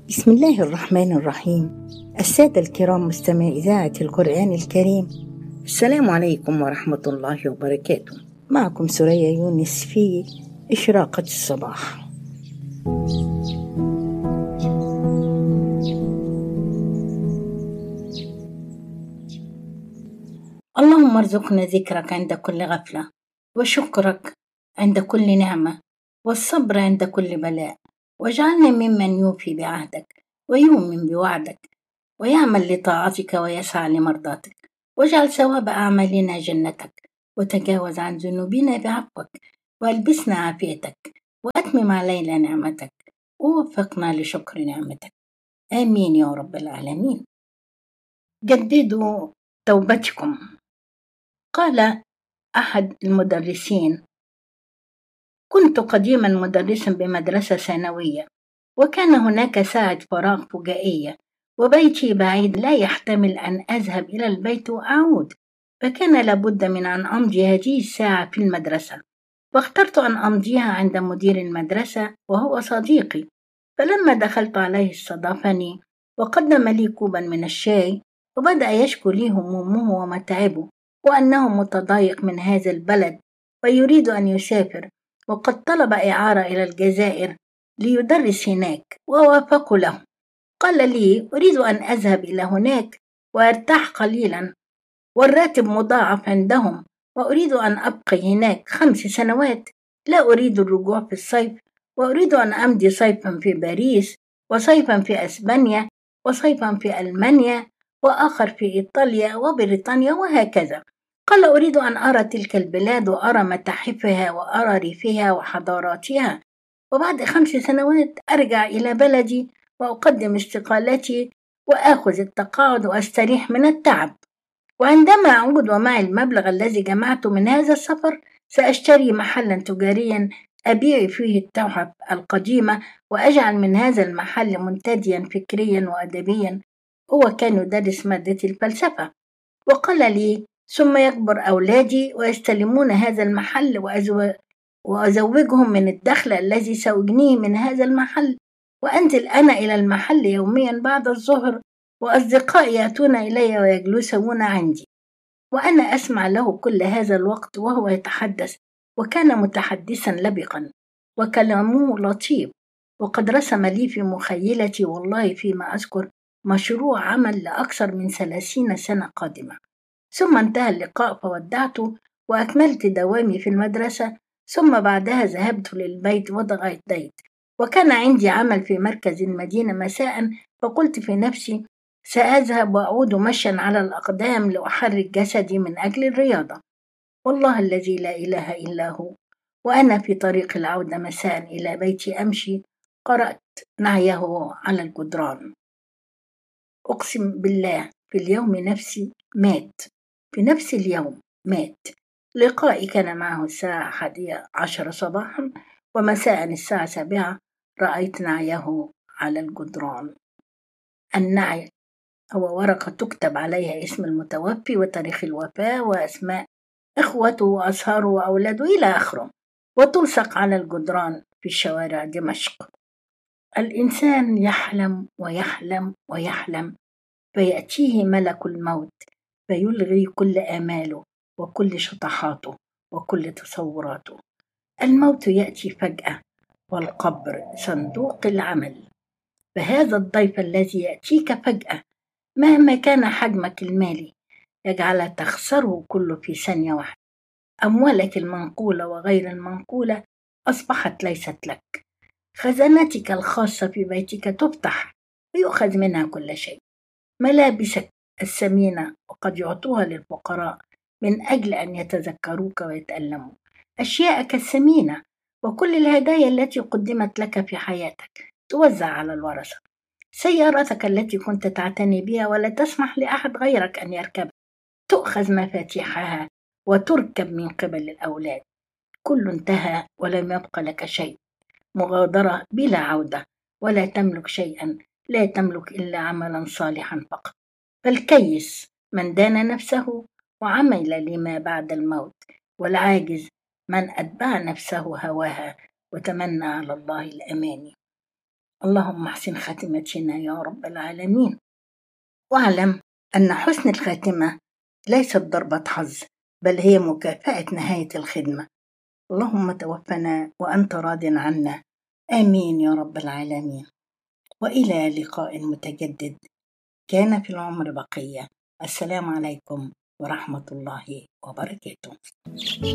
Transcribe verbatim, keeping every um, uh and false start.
بسم الله الرحمن الرحيم. السادة الكرام مستمعي إذاعة القرآن الكريم، السلام عليكم ورحمة الله وبركاته. معكم سوريا يونس في إشراقة الصباح. اللهم ارزقنا ذكرك عند كل غفلة، وشكرك عند كل نعمة، والصبر عند كل بلاء، واجعلنا ممن يوفي بعهدك ويؤمن بوعدك ويعمل لطاعتك ويسعى لمرضاتك، واجعل ثواب أعمالنا جنتك، وتجاوز عن ذنوبنا بعفوك، والبسنا عافيتك، وأتمم علينا نعمتك، ووفقنا لشكر نعمتك. آمين يا رب العالمين. جددوا توبتكم. قال أحد المدرسين: كنت قديما مدرسا بمدرسة ثانوية، وكان هناك ساعة فراغ فجائية، وبيتي بعيد لا يحتمل أن أذهب إلى البيت وأعود، فكان لابد من أن أمضي هذه الساعة في المدرسة، واخترت أن أمضيها عند مدير المدرسة وهو صديقي. فلما دخلت عليه استضافني وقدم لي كوبا من الشاي، وبدأ يشكو لي همومه ومتاعبه، وأنه متضايق من هذا البلد ويريد أن يسافر، وقد طلب إعارة إلى الجزائر ليدرس هناك، ووافق له. قال لي: أريد أن أذهب إلى هناك وأرتاح قليلا، والراتب مضاعف عندهم، وأريد أن أبقي هناك خمس سنوات. لا أريد الرجوع في الصيف، وأريد أن أمضي صيفا في باريس، وصيفا في أسبانيا، وصيفا في ألمانيا، وآخر في إيطاليا وبريطانيا، وهكذا. قال: أريد أن أرى تلك البلاد وأرى متاحفها وأرى ريفها وحضاراتها، وبعد خمس سنوات أرجع إلى بلدي وأقدم استقالتي وآخذ التقاعد وأستريح من التعب، وعندما أعود ومعي المبلغ الذي جمعته من هذا السفر سأشتري محلا تجاريا أبيع فيه التحف القديمة، وأجعل من هذا المحل منتديا فكريا وأدبيا. هو كان يدرس مادة الفلسفة، وقال لي: ثم يكبر أولادي ويستلمون هذا المحل، وأزوجهم من الدخل الذي سأجنيه من هذا المحل، وأنزل أنا إلى المحل يوميا بعد الظهر، وأصدقائي يأتون إلي ويجلسون عندي، وأنا أسمع له كل هذا الوقت وهو يتحدث. وكان متحدثا لبقا، وكلامه لطيف، وقد رسم لي في مخيلتي والله فيما أذكر مشروع عمل لأكثر من ثلاثين سنة قادمة. ثم انتهى اللقاء فودعته وأكملت دوامي في المدرسة، ثم بعدها ذهبت للبيت وتغديت، وكان عندي عمل في مركز المدينة مساء، فقلت في نفسي: سأذهب وأعود مشيا على الأقدام لأحرك جسدي من أجل الرياضة. والله الذي لا إله إلا هو، وأنا في طريق العودة مساء إلى بيتي أمشي، قرأت نعيه على الجدران: أقسم بالله في اليوم نفسي مات، في نفس اليوم مات. لقائي كان معه الساعة حادية عشر صباحا، ومساء الساعة سابعة رأيت نعيه على الجدران. النعي هو ورقة تكتب عليها اسم المتوفي وتاريخ الوفاة وأسماء إخوته وأصهاره وأولاده إلى آخره، وتلصق على الجدران في شوارع دمشق. الإنسان يحلم ويحلم ويحلم، فيأتيه ملك الموت فيلغي كل آماله وكل شطحاته وكل تصوراته. الموت يأتي فجأة، والقبر صندوق العمل. فهذا الضيف الذي يأتيك فجأة مهما كان حجمك المالي يجعل تخسره كله في ثانية واحدة. أموالك المنقولة وغير المنقولة أصبحت ليست لك. خزانتك الخاصة في بيتك تفتح ويؤخذ منها كل شيء. ملابسك الثمينة وقد يعطوها للفقراء من أجل أن يتذكروك ويتألموا. أشياءك الثمينة وكل الهدايا التي قدمت لك في حياتك توزع على الورثة. سيارتك التي كنت تعتني بها ولا تسمح لأحد غيرك أن يركبها تؤخذ مفاتيحها وتركب من قبل الأولاد. كل انتهى ولم يبق لك شيء. مغادرة بلا عودة، ولا تملك شيئا، لا تملك إلا عملا صالحا فقط. فالكيس من دان نفسه وعمل لما بعد الموت، والعاجز من أتبع نفسه هواها وتمنى على الله الأماني. اللهم احسن خاتمتنا يا رب العالمين. واعلم أن حسن الخاتمة ليست ضربة حظ، بل هي مكافأة نهاية الخدمة. اللهم توفنا وأنت راض عنا، آمين يا رب العالمين. وإلى لقاء متجدد، كان في العمر بقية. السلام عليكم ورحمة الله وبركاته.